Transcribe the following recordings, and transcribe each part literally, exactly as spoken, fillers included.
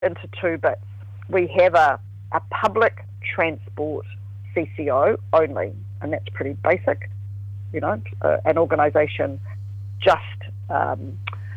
into two bits. We have a, a public transport C C O only, and that's pretty basic. You know, uh, an organisation just um,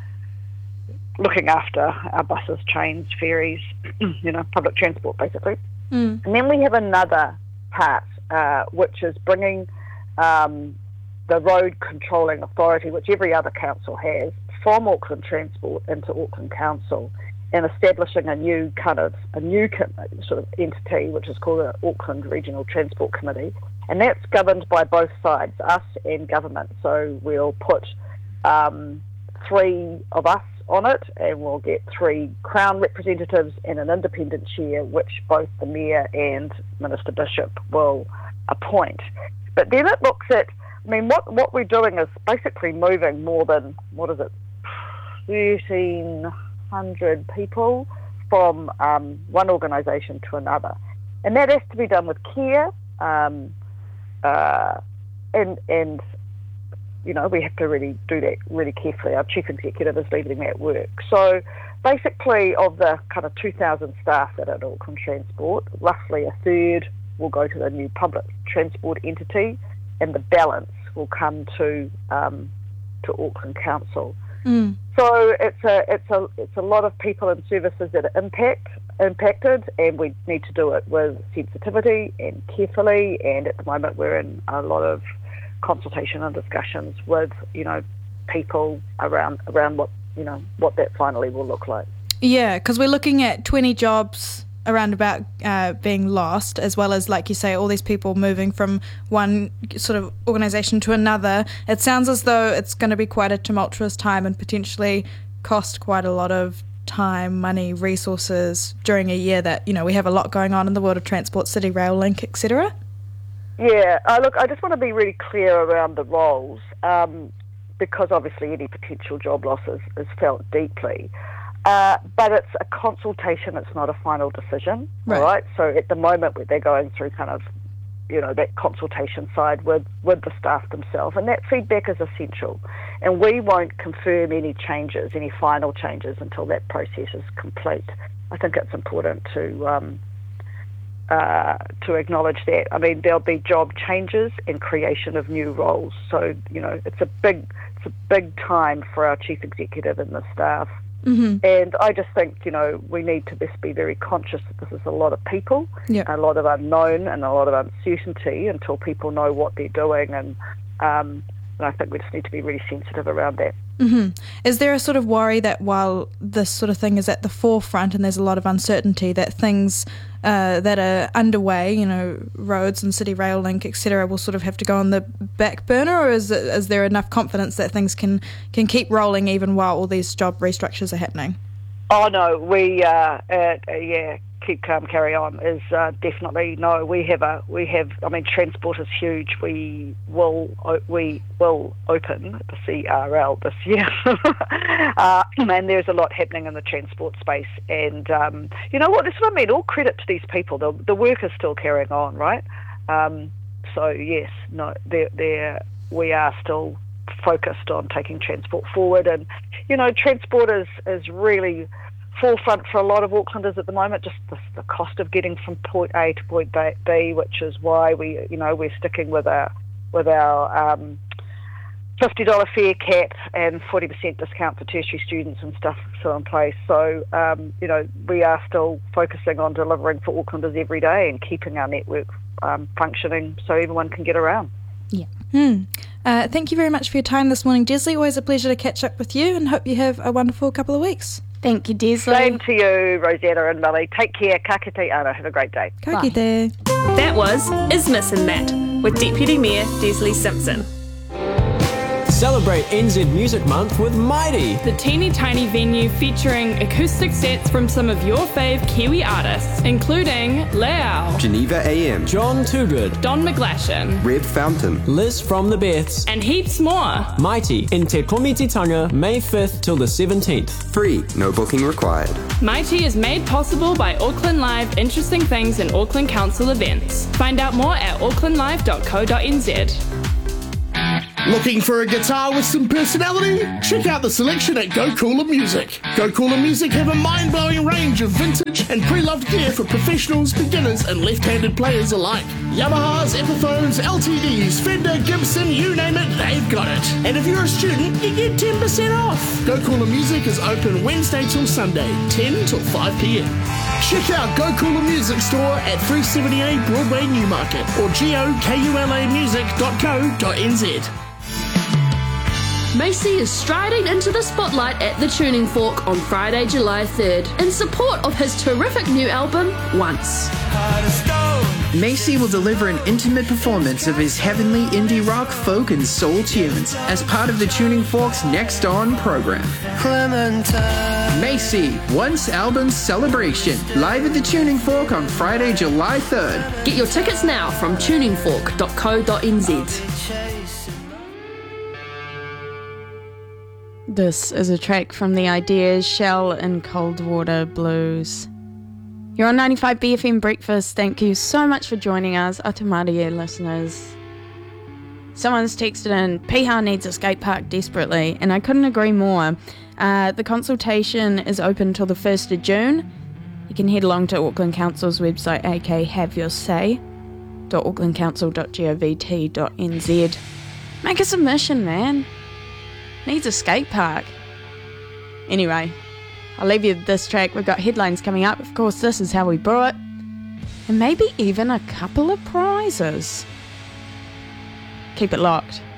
looking after our buses, trains, ferries, you know, public transport basically. Mm. And then we have another part, uh, which is bringing um, the road controlling authority, which every other council has, from Auckland Transport into Auckland Council, and establishing a new kind of a new sort of entity, which is called the Auckland Regional Transport Committee, and that's governed by both sides, us and government. So we'll put um, three of us on it, and we'll get three Crown representatives and an independent chair, which both the Mayor and Minister Bishop will appoint. But then it looks at, I mean, what, what we're doing is basically moving more than, what is it, thirteen hundred people from um, one organisation to another. And that has to be done with care, um, uh, and, and, you know, we have to really do that really carefully. Our chief executive is leading that work. So basically of the kind of two thousand staff that are at Auckland Transport, roughly a third will go to the new public transport entity, and the balance will come to um, to Auckland Council. Mm. So it's a it's a it's a lot of people and services that are impact impacted, and we need to do it with sensitivity and carefully. And at the moment, we're in a lot of consultation and discussions with you know people around around what you know what that finally will look like. Yeah, because we're looking at twenty jobs around about uh, being lost, as well as, like you say, all these people moving from one sort of organisation to another. It sounds as though it's going to be quite a tumultuous time and potentially cost quite a lot of time, money, resources during a year that, you know, we have a lot going on in the world of transport, City Rail Link, et cetera. Yeah, uh, look, I just want to be really clear around the roles, um, because obviously any potential job loss is, is felt deeply. Uh, but it's a consultation, it's not a final decision, right. all right? So at the moment they're going through kind of, you know, that consultation side with, with the staff themselves, and that feedback is essential. And we won't confirm any changes, any final changes, until that process is complete. I think it's important to um, uh, to acknowledge that. I mean, there'll be job changes and creation of new roles. So, you know, it's a big, it's a big time for our chief executive and the staff. Mm-hmm. And I just think, you know, we need to just be very conscious that this is a lot of people, yep. a lot of unknown and a lot of uncertainty until people know what they're doing. And, um, and I think we just need to be really sensitive around that. Mm-hmm. Is there a sort of worry that while this sort of thing is at the forefront and there's a lot of uncertainty, that things uh, that are underway, you know, roads and City Rail Link, et cetera, will sort of have to go on the back burner, or is it, is there enough confidence that things can, can keep rolling even while all these job restructures are happening? Oh, no, we, uh, uh, yeah, keep calm, carry on is uh, definitely, no, we have a, we have, I mean, transport is huge. We will, we will open the C R L this year. uh, and there's a lot happening in the transport space. And, um, you know what, that's what I mean, all credit to these people. The, the work is still carrying on, right? Um, so, yes, no, they're, they're, we are still focused on taking transport forward. And, you know, transport is, is really forefront for a lot of Aucklanders at the moment, just the, the cost of getting from point A to point B, which is why we, you know, we're sticking with our with our um, fifty dollars fare cap and forty percent discount for tertiary students and stuff still in place. So, um, you know, we are still focusing on delivering for Aucklanders every day and keeping our network um, functioning so everyone can get around. Yeah. Hmm. Uh, thank you very much for your time this morning, Desley. Always a pleasure to catch up with you, and hope you have a wonderful couple of weeks. Thank you, Desley. Same to you, Rosanna and Millie. Take care. Ka kite ana. Have a great day. Ka kite. That was Isthmus and That with Deputy Mayor Desley Simpson. Celebrate N Z Music Month with Mighty, the teeny tiny venue featuring acoustic sets from some of your fave Kiwi artists, including Leao, Geneva A M, John Toogood, Don McGlashan, Red Fountain, Liz from the Beths, and heaps more. Mighty in Te Komititanga, May fifth till the seventeenth. Free, no booking required. Mighty is made possible by Auckland Live, interesting things in Auckland Council events. Find out more at auckland live dot co dot n z. Looking for a guitar with some personality? Check out the selection at Go Cooler Music. Go Cooler Music have a mind-blowing range of vintage and pre-loved gear for professionals, beginners and left-handed players alike. Yamahas, Epiphones, L T Ds, Fender, Gibson, you name it, they've got it. And if you're a student, you get ten percent off. Go Cooler Music is open Wednesday till Sunday, ten till five p.m. Check out Go Cooler Music Store at three seventy-eight Broadway, Newmarket or gokula music dot co dot n z. Macy is striding into the spotlight at the Tuning Fork on Friday, July third, in support of his terrific new album, Once. Macy will deliver an intimate performance of his heavenly indie rock, folk and soul tunes as part of the Tuning Fork's Next On program. Clementine. Macy, Once Album Celebration, live at the Tuning Fork on Friday, July third. Get your tickets now from tuning fork dot co dot n z. This is a track from the Ideas, Shell and Cold Water Blues. You're on ninety-five B F M Breakfast. Thank you so much for joining us, Atamarie listeners. Someone's texted in, Piha needs a skate park desperately, and I couldn't agree more. Uh, the consultation is open till the first of June. You can head along to Auckland Council's website, aka have your say dot auckland council dot govt dot n z. Make a submission, man. Needs a skate park. Anyway, I'll leave you with this track. We've got headlines coming up. Of course, this is how we brew it. And maybe even a couple of prizes. Keep it locked.